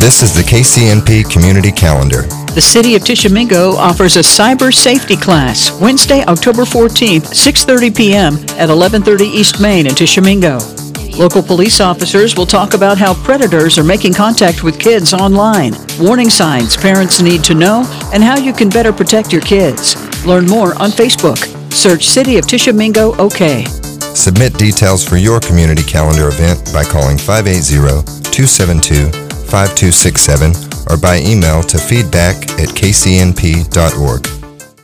This is the KCNP Community Calendar. The City of Tishomingo offers a cyber safety class Wednesday, October 14th, 6:30 p.m. at 1130 East Main in Tishomingo. Local police officers will talk about how predators are making contact with kids online, warning signs parents need to know, and how you can better protect your kids. Learn more on Facebook. Search City of Tishomingo OK. Submit details for your community calendar event by calling 580-272-5267 or by email to feedback@kcnp.org.